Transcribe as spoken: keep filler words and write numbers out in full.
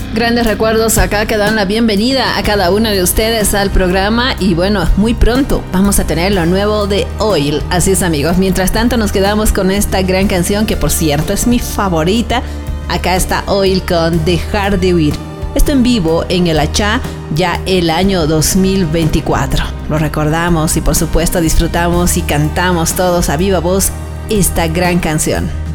Grandes recuerdos acá que dan la bienvenida a cada uno de ustedes al programa y bueno, muy pronto vamos a tener lo nuevo de Oil. Así es, amigos, mientras tanto nos quedamos con esta gran canción que por cierto es mi favorita. Acá está Oil con Dejar de Huir. Esto en vivo en el Achá ya el año dos mil veinticuatro. Lo recordamos y por supuesto disfrutamos y cantamos todos a viva voz esta gran canción.